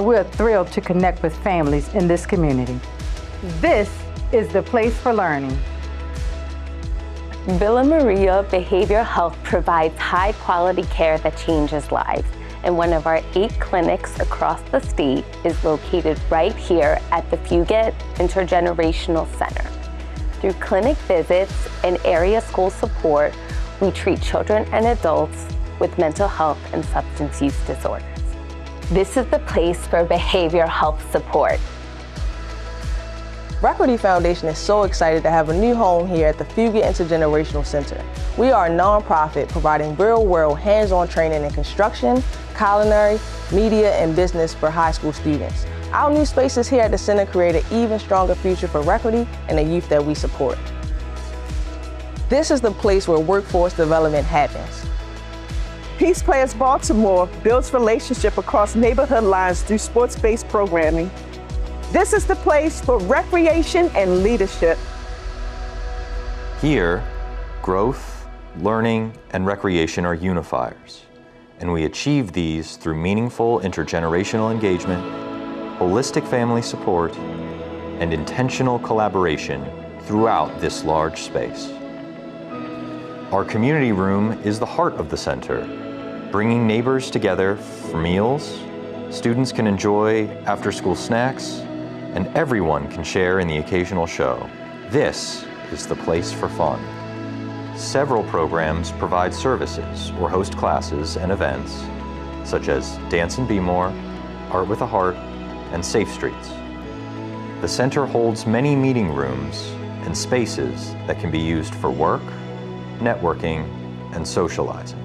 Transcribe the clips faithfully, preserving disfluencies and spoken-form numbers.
we're thrilled to connect with families in this community. This is the place for learning. Villa Maria Behavioral Health provides high-quality care that changes lives, and one of our eight clinics across the state is located right here at the Fugate Intergenerational Center. Through clinic visits and area school support, we treat children and adults with mental health and substance use disorders. This is the place for behavioral health support. Recordie Foundation is so excited to have a new home here at the Fugate Intergenerational Center. We are a nonprofit providing real-world hands-on training in construction, culinary, media, and business for high school students. Our new spaces here at the center create an even stronger future for Recordie and the youth that we support. This is the place where workforce development happens. Peace Players Baltimore builds relationship across neighborhood lines through sports-based programming. This is the place for recreation and leadership. Here, growth, learning, and recreation are unifiers, and we achieve these through meaningful intergenerational engagement, holistic family support, and intentional collaboration throughout this large space. Our community room is the heart of the center, bringing neighbors together for meals. Students can enjoy after-school snacks, and everyone can share in the occasional show. This is the place for fun. Several programs provide services or host classes and events, such as Dance and Be More, Art with a Heart, and Safe Streets. The center holds many meeting rooms and spaces that can be used for work, networking, and socializing.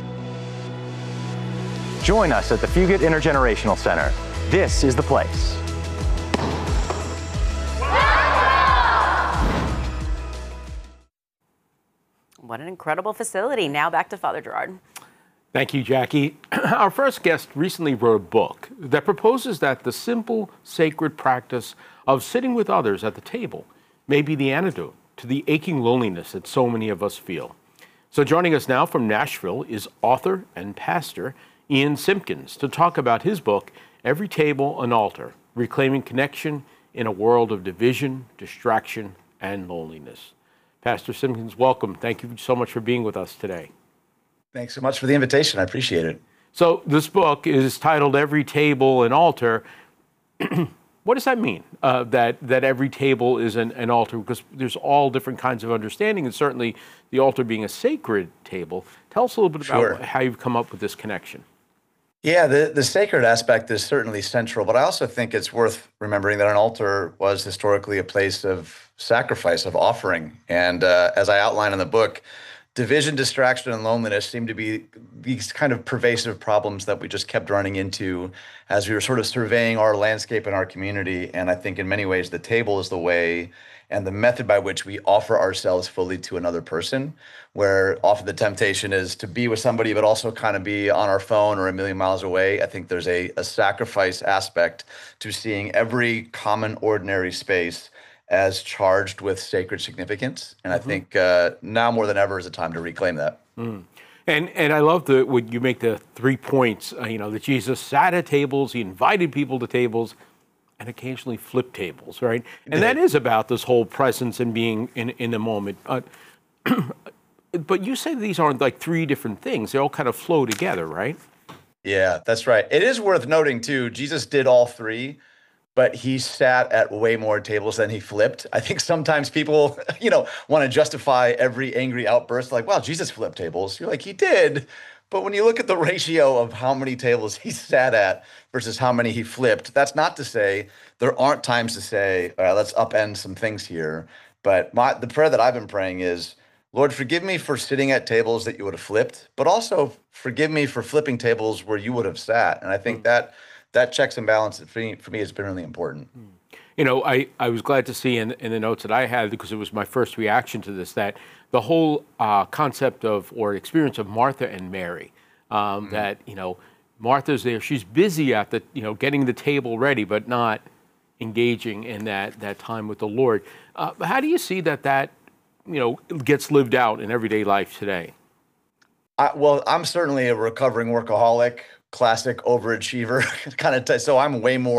Join us at the Fugate Intergenerational Center. This is the place. What an incredible facility. Now back to Father Gerard. Thank you, Jackie. Our first guest recently wrote a book that proposes that the simple, sacred practice of sitting with others at the table may be the antidote to the aching loneliness that so many of us feel. So joining us now from Nashville is author and pastor Ian Simpkins to talk about his book, Every Table, an Altar, Reclaiming Connection in a World of Division, Distraction, and Loneliness. Pastor Simpkins, welcome. Thank you so much for being with us today. Thanks so much for the invitation. I appreciate it. So this book is titled Every Table, an Altar. What does that mean, uh, that, that every table is an, an altar? Because there's all different kinds of understanding, and certainly the altar being a sacred table. Tell us a little bit Sure. about how you've come up with this connection. Yeah, the, the sacred aspect is certainly central, but I also think it's worth remembering that an altar was historically a place of sacrifice, of offering. And uh, as I outline in the book, division, distraction, and loneliness seem to be these kind of pervasive problems that we just kept running into as we were sort of surveying our landscape and our community. And I think in many ways, the table is the way and the method by which we offer ourselves fully to another person, where often the temptation is to be with somebody, but also kind of be on our phone or a million miles away. I think there's a, a sacrifice aspect to seeing every common, ordinary space as charged with sacred significance. And mm-hmm. I think uh, now more than ever is a time to reclaim that. Mm. And and I love the when you make the three points, uh, you know, that Jesus sat at tables, he invited people to tables, and occasionally flipped tables, right? And that is about this whole presence and being in, in the moment. Uh, but you say these aren't like three different things. They all kind of flow together, right? Yeah, that's right. It is worth noting, too, Jesus did all three, but he sat at way more tables than he flipped. I think sometimes people, you know, want to justify every angry outburst like, wow, Jesus flipped tables. You're like, he did. But when you look at the ratio of how many tables he sat at versus how many he flipped, that's not to say there aren't times to say, all right, let's upend some things here. But my, the prayer that I've been praying is, Lord, forgive me for sitting at tables that you would have flipped, but also forgive me for flipping tables where you would have sat. And I think mm. that that checks and balances for me, for me has been really important. Mm. You know, I, I was glad to see in, in the notes that I had, because it was my first reaction to this, that the whole uh, concept of or experience of Martha and Mary, um, mm. that, you know, Martha's there, she's busy at the, you know, getting the table ready, but not engaging in that, that time with the Lord. Uh, how do you see that that, you know, gets lived out in everyday life today? I, well, I'm certainly a recovering workaholic, classic overachiever kind of. T- so I'm way more